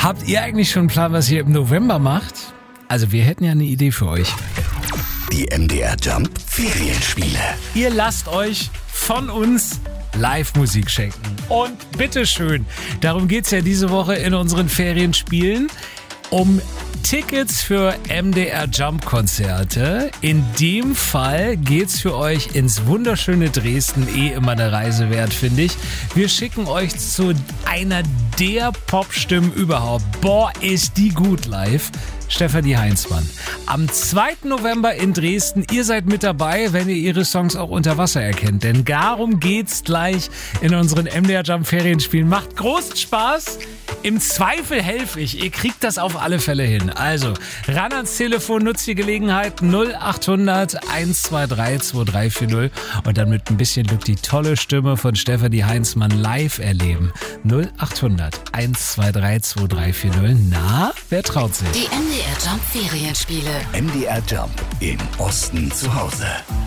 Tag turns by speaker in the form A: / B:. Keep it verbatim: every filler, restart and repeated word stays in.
A: Habt ihr eigentlich schon einen Plan, was ihr im November macht? Also wir hätten ja eine Idee für euch.
B: Die M D R Jump Ferienspiele.
A: Ihr lasst euch von uns Live-Musik schenken. Und bitteschön, darum geht's ja diese Woche in unseren Ferienspielen. Um Tickets für M D R Jump Konzerte. In dem Fall geht's für euch ins wunderschöne Dresden, eh immer eine Reise wert, finde ich. Wir schicken euch zu einer der Popstimmen überhaupt. Boah, ist die gut live. Stefanie Heinzmann. Am zweiten November in Dresden. Ihr seid mit dabei, wenn ihr ihre Songs auch unter Wasser erkennt. Denn darum geht's gleich in unseren M D R Jump Ferienspielen. Macht großen Spaß. Im Zweifel helfe ich. Ihr kriegt das auf alle Fälle hin. Also, ran ans Telefon, nutzt die Gelegenheit null acht hundert eins zwei drei zwei drei vier null und dann mit ein bisschen Glück die tolle Stimme von Stefanie Heinzmann live erleben. null acht hundert eins zwei drei zwei drei vier null. Na, wer traut sich?
C: Die M D R Jump Ferienspiele.
B: M D R Jump im Osten zu Hause.